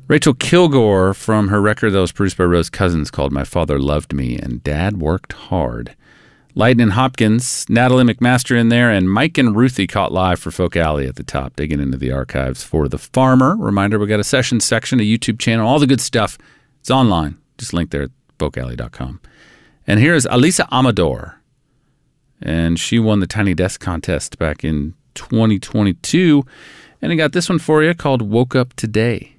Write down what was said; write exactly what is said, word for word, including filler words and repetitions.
Rachel Kilgore from her record that was produced by Rose Cousins called My Father Loved Me and Dad Worked Hard. Lightning Hopkins, Natalie McMaster in there, and Mike and Ruthie caught live for Folk Alley at the top, digging into the archives for The Farmer. Reminder, we got a session section, a YouTube channel, all the good stuff. It's online. Just link there at folk alley dot com. And here is Alisa Amador. And she won the Tiny Desk contest back in twenty twenty-two. And I got this one for you called Woke Up Today.